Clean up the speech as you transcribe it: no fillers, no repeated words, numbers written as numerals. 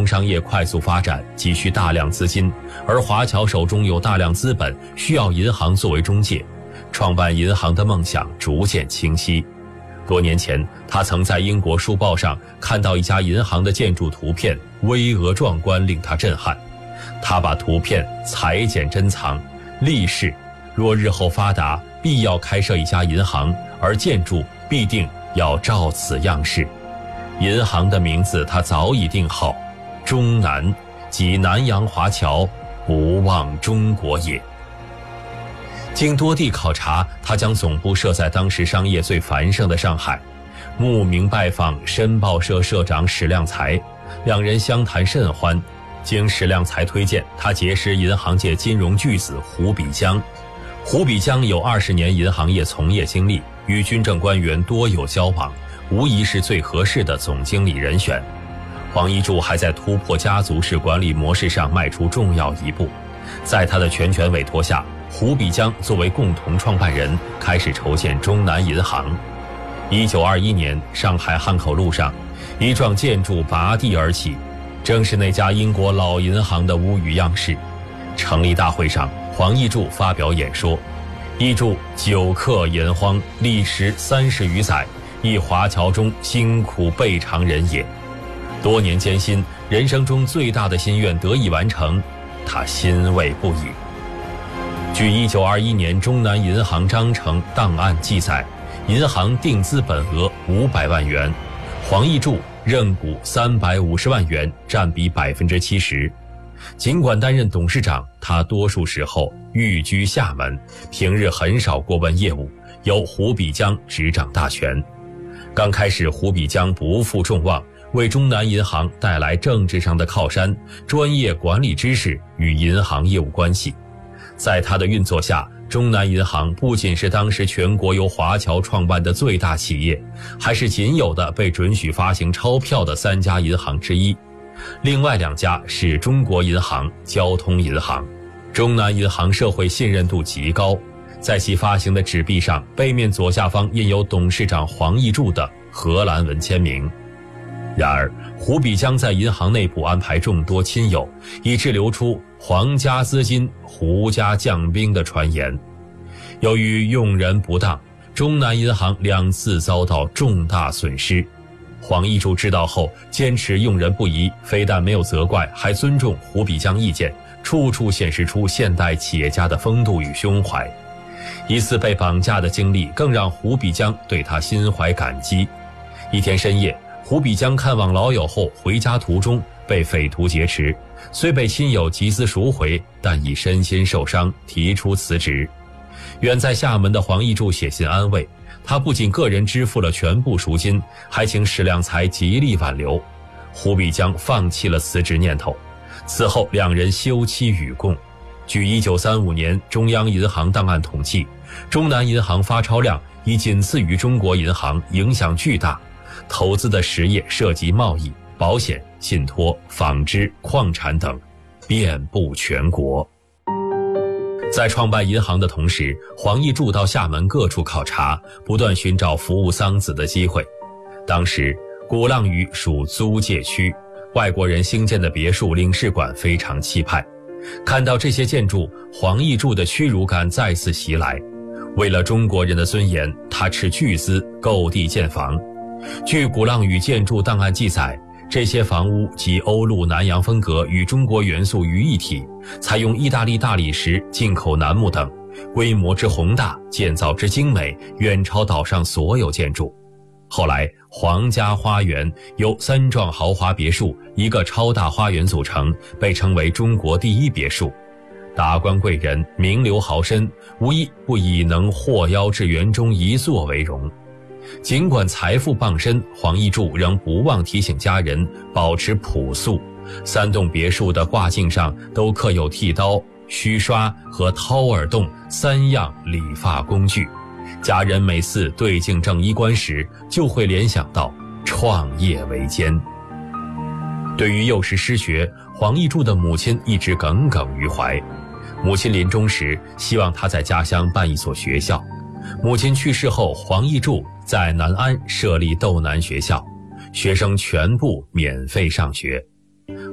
工商业快速发展，急需大量资金，而华侨手中有大量资本，需要银行作为中介。创办银行的梦想逐渐清晰。多年前，他曾在英国书报上看到一家银行的建筑图片，巍峨壮观，令他震撼。他把图片裁剪珍藏，立誓若日后发达，必要开设一家银行，而建筑必定要照此样式。银行的名字他早已定好，中南，即南洋华侨，不忘中国也。经多地考察，他将总部设在当时商业最繁盛的上海，慕名拜访申报社社长史量才，两人相谈甚欢。经史量才推荐，他结识银行界金融巨子胡比江。胡比江有20年银行业从业经历，与军政官员多有交往，无疑是最合适的总经理人选。黄一柱还在突破家族式管理模式上迈出重要一步。在他的全权委托下，胡比江作为共同创办人，开始筹建中南银行。1921年，上海汉口路上，一幢建筑拔地而起，正是那家英国老银行的屋宇样式。成立大会上，黄一柱发表演说。一柱久克炎荒，历时30余载，亦华侨中辛苦备尝人也。多年艰辛，人生中最大的心愿得以完成，他欣慰不已。据1921年中南银行章程档案记载，银行定资本额500万元，黄一柱认股350万元，占比70%。尽管担任董事长，他多数时候寓居厦门，平日很少过问业务，由胡比江执掌大权。刚开始，胡比江不负众望，为中南银行带来政治上的靠山、专业管理知识与银行业务关系。在他的运作下，中南银行不仅是当时全国由华侨创办的最大企业，还是仅有的被准许发行钞票的3家银行之一。另外2家是中国银行、交通银行。中南银行社会信任度极高，在其发行的纸币上，背面左下方印有董事长黄一柱的荷兰文签名。然而，胡比江在银行内部安排众多亲友，以致流出黄家资金、胡家将兵的传言。由于用人不当，中南银行2次遭到重大损失。黄一柱知道后，坚持用人不疑，非但没有责怪，还尊重胡比江意见，处处显示出现代企业家的风度与胸怀。一次被绑架的经历更让胡比江对他心怀感激。一天深夜，胡比江看望老友后，回家途中被匪徒劫持，虽被亲友集资赎回，但已身心受伤，提出辞职。远在厦门的黄一柱写信安慰，他不仅个人支付了全部赎金，还请史量才极力挽留。胡比江放弃了辞职念头。此后2人休戚与共。据1935年中央银行档案统计，中南银行发钞量已仅次于中国银行，影响巨大。投资的实业涉及贸易、保险、信托、纺织、矿产等，遍布全国。在创办银行的同时，黄一柱到厦门各处考察，不断寻找服务桑梓的机会。当时鼓浪屿属租界区，外国人兴建的别墅、领事馆非常气派。看到这些建筑，黄一柱的屈辱感再次袭来。为了中国人的尊严，他斥巨资购地建房。据鼓浪屿建筑档案记载，这些房屋集欧陆南洋风格与中国元素于一体，采用意大利大理石、进口楠木等，规模之宏大，建造之精美，远超岛上所有建筑。后来，皇家花园由3幢豪华别墅、1个超大花园组成，被称为中国第一别墅。达官贵人、名流豪绅，无一不以能获邀至园中一坐为荣。尽管财富傍身，黄一柱仍不忘提醒家人保持朴素。3栋别墅的挂镜上都刻有剃刀、须刷和掏耳洞3样理发工具。家人每次对镜正衣冠时，就会联想到创业维艰。对于幼时失学，黄一柱的母亲一直耿耿于怀。母亲临终时希望他在家乡办一所学校。母亲去世后，黄一柱在南安设立斗南学校，学生全部免费上学。